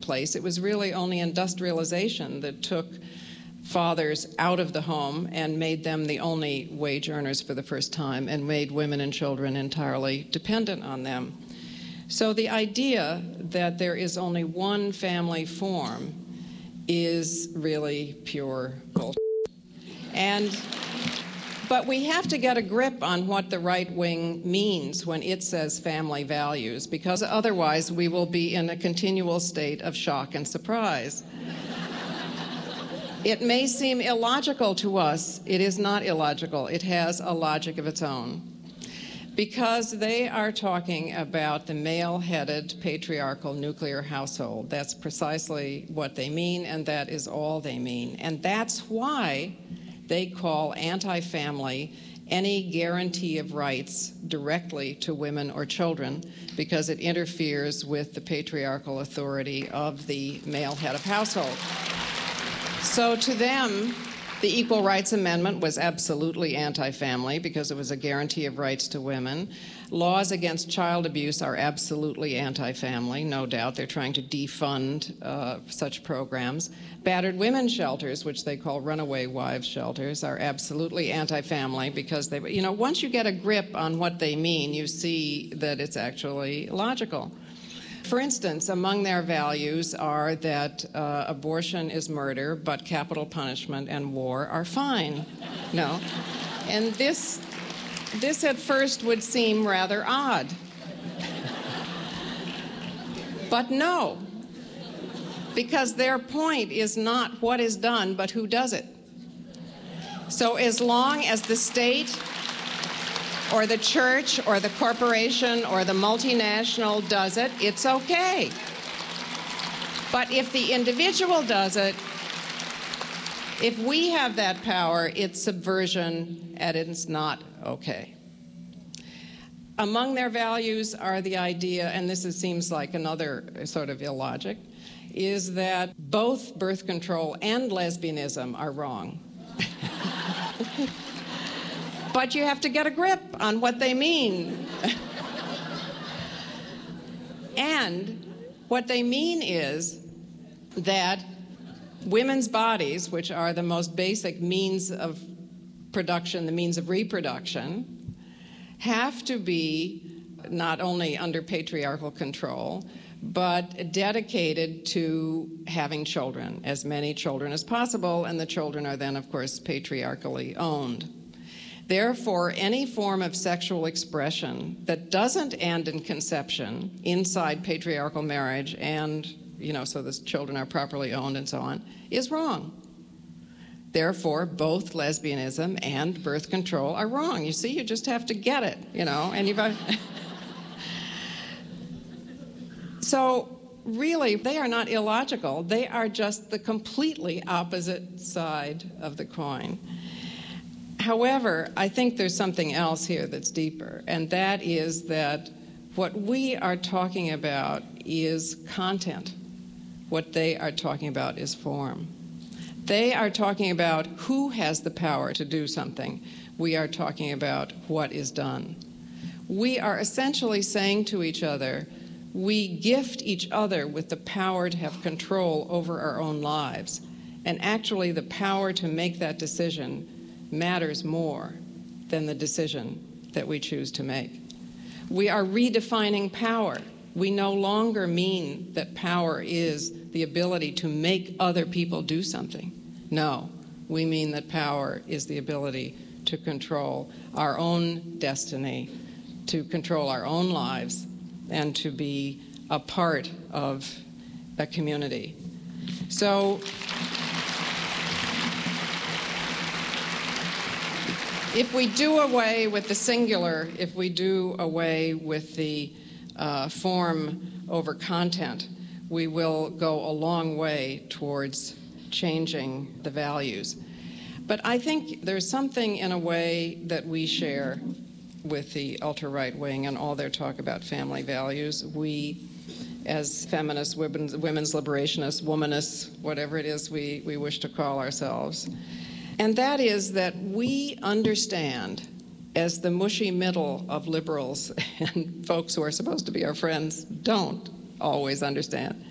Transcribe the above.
place. It was really only industrialization that took fathers out of the home and made them the only wage earners for the first time and made women and children entirely dependent on them. So the idea that there is only one family form is really pure bullshit. But we have to get a grip on what the right wing means when it says family values, because otherwise we will be in a continual state of shock and surprise. It may seem illogical to us. It is not illogical. It has a logic of its own. Because they are talking about the male-headed patriarchal nuclear household. That's precisely what they mean, and that is all they mean. And that's why they call anti-family any guarantee of rights directly to women or children, because it interferes with the patriarchal authority of the male head of household. So to them, the Equal Rights Amendment was absolutely anti-family because it was a guarantee of rights to women. Laws against child abuse are absolutely anti-family, no doubt. They're trying to defund such programs. Battered women's shelters, which they call runaway wives shelters, are absolutely anti-family because they, once you get a grip on what they mean, you see that it's actually logical. For instance, among their values are that abortion is murder, but capital punishment and war are fine. No. And this at first would seem rather odd. But no, because their point is not what is done, but who does it. So as long as the state or the church or the corporation or the multinational does it, it's okay. But if the individual does it, if we have that power, it's subversion and it's not okay. Among their values are the idea, and this seems like another sort of illogic, is that both birth control and lesbianism are wrong. But you have to get a grip on what they mean. And what they mean is that women's bodies, which are the most basic means of production, the means of reproduction, have to be not only under patriarchal control, but dedicated to having children, as many children as possible, and the children are then, of course, patriarchally owned. Therefore, any form of sexual expression that doesn't end in conception inside patriarchal marriage and, so the children are properly owned and so on, is wrong. Therefore, both lesbianism and birth control are wrong. You see, you just have to get it, and you've... So, really, they are not illogical. They are just the completely opposite side of the coin. However, I think there's something else here that's deeper, and that is that what we are talking about is content. What they are talking about is form. They are talking about who has the power to do something. We are talking about what is done. We are essentially saying to each other, we gift each other with the power to have control over our own lives, and actually the power to make that decision matters more than the decision that we choose to make. We are redefining power. We no longer mean that power is the ability to make other people do something. No, we mean that power is the ability to control our own destiny, to control our own lives, and to be a part of a community. So, if we do away with the singular, if we do away with the form over content, we will go a long way towards changing the values. But I think there's something in a way that we share with the ultra-right wing and all their talk about family values. We, as feminists, women's liberationists, womanists, whatever it is we wish to call ourselves, and that is that we understand, as the mushy middle of liberals and folks who are supposed to be our friends don't always understand,